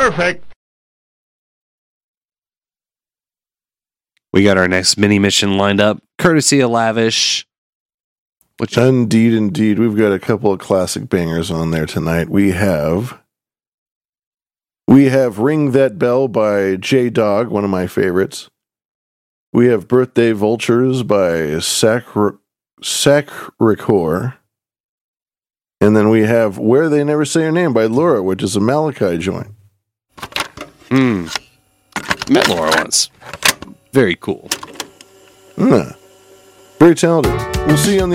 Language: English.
Perfect. We got our next mini mission lined up, courtesy of Lavish. Indeed. We've got a couple of classic bangers on there tonight. We have Ring That Bell by J-Dog, one of my favorites. We have Birthday Vultures by Sacricor. And then we have Where They Never Say Your Name by Laura, which is a Malachi joint. Met Laura once. Very cool. Very talented. We'll see you on the